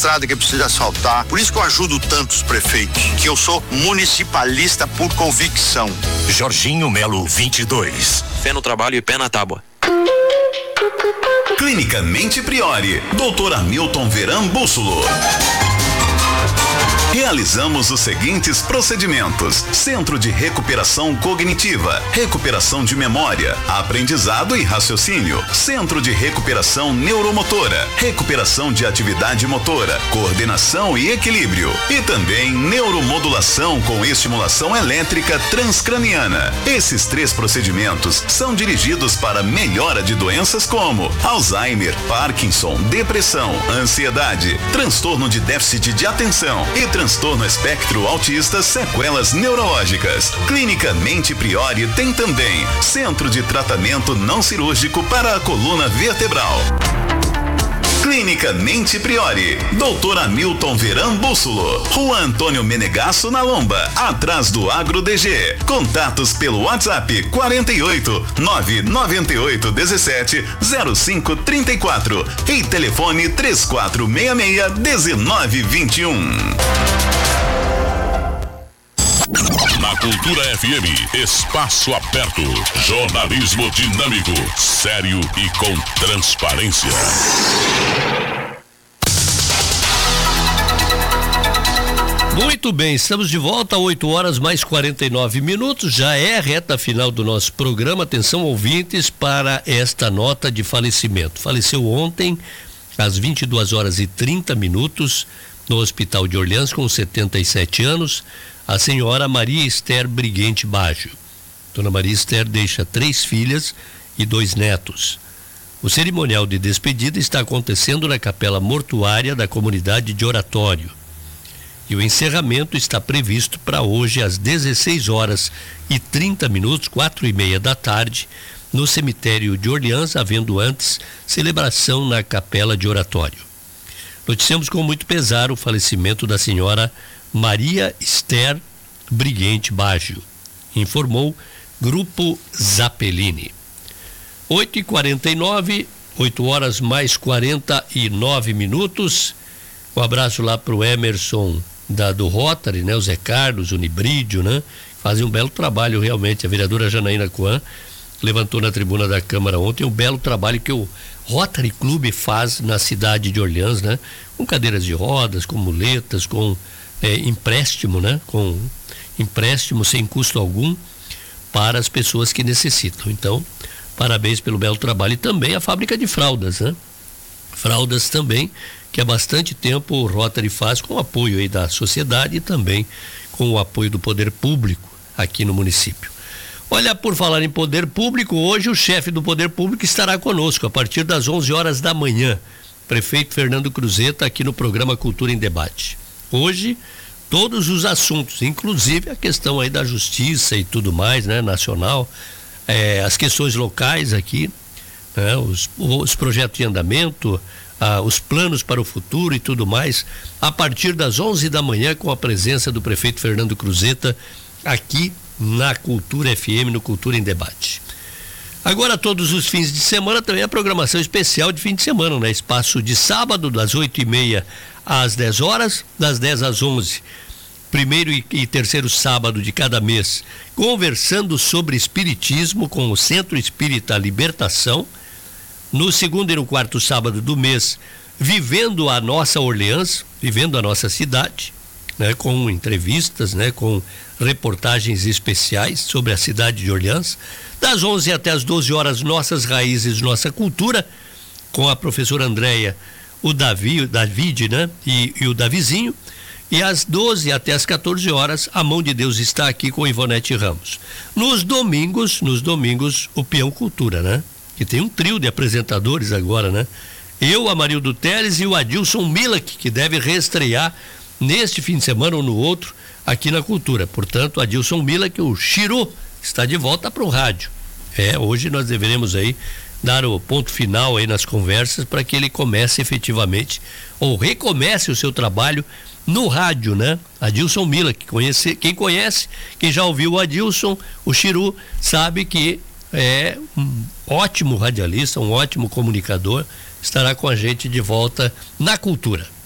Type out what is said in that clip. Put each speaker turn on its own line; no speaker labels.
estrada que precisa asfaltar. Por isso que eu ajudo tantos prefeitos, que eu sou municipalista por convicção.
Jorginho Melo 22.
Fé no trabalho e pé na tábua.
Clínica Mente Priori, Dr. Hamilton Veran Bússolo. Realizamos os seguintes procedimentos: Centro de Recuperação Cognitiva, Recuperação de Memória, Aprendizado e Raciocínio, Centro de Recuperação Neuromotora, Recuperação de Atividade Motora, Coordenação e Equilíbrio, e também Neuromodulação com Estimulação Elétrica Transcraniana. Esses 3 procedimentos são dirigidos para melhora de doenças como Alzheimer, Parkinson, depressão, ansiedade, transtorno de déficit de atenção e transtorno espectro autista, sequelas neurológicas. Clínica Mente Priori tem também Centro de Tratamento Não Cirúrgico para a Coluna Vertebral. Clínica Mente Priori, Dr. Hamilton Veran Bússolo, Rua Antônio Menegasso, na Lomba, atrás do Agro DG. Contatos pelo WhatsApp 48 998 17 0534 e telefone 3466 1921.
Na Cultura FM, espaço aberto, jornalismo dinâmico, sério e com transparência.
Muito bem, estamos de volta a 8h mais 49. Já é a reta final do nosso programa. Atenção, ouvintes, para esta nota de falecimento. Faleceu ontem, às 22h30, no Hospital de Orleans, com 77 anos, a senhora Maria Esther Briguente Baggio. Dona Maria Esther deixa 3 filhas e 2 netos. O cerimonial de despedida está acontecendo na capela mortuária da comunidade de Oratório. E o encerramento está previsto para hoje às 16h30, 4h30 da tarde, no cemitério de Orleans, havendo antes celebração na capela de Oratório. Noticiamos com muito pesar o falecimento da senhora Maria Esther Briguente Baggio, informou Grupo Zappellini. 8h49, 8h mais 49. Um abraço lá para o Emerson do Rotary, né? O Zé Carlos, o Nibrídio, né? Fazem um belo trabalho realmente. A vereadora Janaína Coan levantou na tribuna da Câmara ontem um belo trabalho que o Rotary Clube faz na cidade de Orleans, né? Com cadeiras de rodas, com muletas, com empréstimo, né? Com empréstimo sem custo algum para as pessoas que necessitam. Então, parabéns pelo belo trabalho. E também a fábrica de fraldas, né? Fraldas também, que há bastante tempo o Rotary faz com o apoio aí da sociedade e também com o apoio do poder público aqui no município. Olha, por falar em poder público, hoje o chefe do poder público estará conosco a partir das 11h da manhã. Prefeito Fernando Cruzeta, aqui no programa Cultura em Debate. Hoje, todos os assuntos, inclusive a questão aí da justiça e tudo mais, né, nacional, as questões locais aqui, né, os projetos de andamento, os planos para o futuro e tudo mais, a partir das 11 da manhã, com a presença do prefeito Fernando Cruzeta, aqui na Cultura FM, no Cultura em Debate. Agora, todos os fins de semana, também a programação especial de fim de semana, né? Espaço de sábado, das 8h30 às 10h, das 10 às 11. Primeiro e terceiro sábado de cada mês, conversando sobre espiritismo com o Centro Espírita Libertação. No segundo e no quarto sábado do mês, vivendo a nossa Orleans, vivendo a nossa cidade, né, com entrevistas, né, com reportagens especiais sobre a cidade de Orleans. Das 11 até as 12h, nossas raízes, nossa cultura, com a professora Andréia, o David, né, e o Davizinho. E às 12 até as 14h, a Mão de Deus está aqui com Ivonete Ramos. Nos domingos, o Peão Cultura, né? Que tem um trio de apresentadores agora, né? Eu, Amarildo Teles e o Adilson Milak, que deve reestrear neste fim de semana ou no outro aqui na Cultura. Portanto, o Adilson Milak, o Chiru, está de volta para o rádio. Hoje nós deveremos aí dar o ponto final aí nas conversas para que ele comece efetivamente, ou recomece o seu trabalho no rádio, né? Adilson Milak, quem conhece, quem já ouviu o Adilson, o Chiru, sabe que é um ótimo radialista, um ótimo comunicador, estará com a gente de volta na Cultura.